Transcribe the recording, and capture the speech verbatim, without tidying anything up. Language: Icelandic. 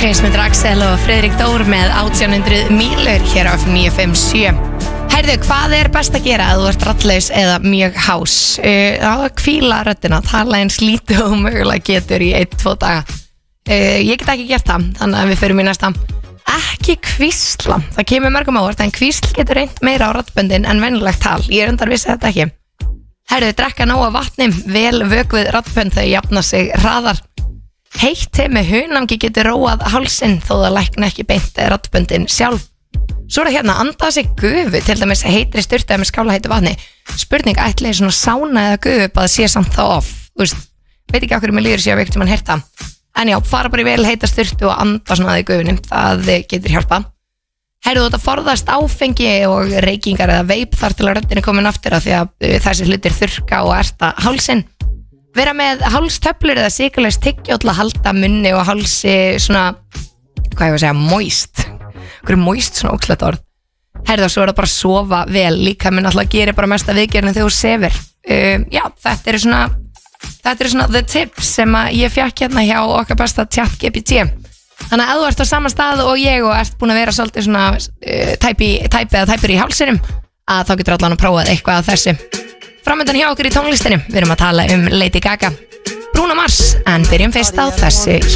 Krismund Axel og Friðrik Dór með átján hundruð mílur hér á níu fimm sjö. Herðu, hvað er best að gera að þú ert raddlaus eða mjög hás? Uh, að hvíla röddina, tala eins lítið og mögulega getur í einn, tvo daga. Uh, ég get ekki gert það, þannig að við förum í næsta. Ekki hvísla, það kemur mörgum ávart, en hvísl getur reynt meira á raddböndin en venjulegt tal. Ég er undar vissi þetta ekki. Herðu, drekka nóg af vatni, vel vökvuð raddbönd þau jafna sig hraðar. Heitt te með hunangi getur róað hálsinn þó það lækna ekki beint raddböndin sjálf. Svo er það hérna, anda sig gufu, til dæmis heitri sturtu með skála heitu vatni. Spurning, ætli svona sána eða gufu bara sé samt þá off. Þú veist, veit ekki okkur mér líður sér að veikt sem hann heyrta. En já, fara bara í vel heita sturtu og anda svona að í gufunum, það getur hjálpa. Herðu, þetta forðast áfengi og reykingar eða veip þar til að röddin er komin aftur af því að uh, þessi hlutir þurrka og erta hálsinn. Vera með hálstöflur eða sykurlaust tyggjót til að halda munni og hálsi svona, hvað ég var að segja, moist. Hvað er moist svona óklætt orð? Herðu, svo er það bara að sofa vel, líka minn alltaf gerir bara mesta viðgerðin þegar þú sefir. Uh, já, þetta eru svona, þetta eru svona the tips sem að ég fjakk hérna hjá okkar besta ChatGPT. Þannig að ef þú ert á sama stað og ég og ert búin að vera svolítið svona uh, tæpi, tæpi eða tæpur í hálsinum, að þá getur allan að prófa eitthvað af þessu. Framöndan hjá okkur í tónlistinni, við erum að tala um Lady Gaga, Bruno Mars, en byrjum fyrst á þessu.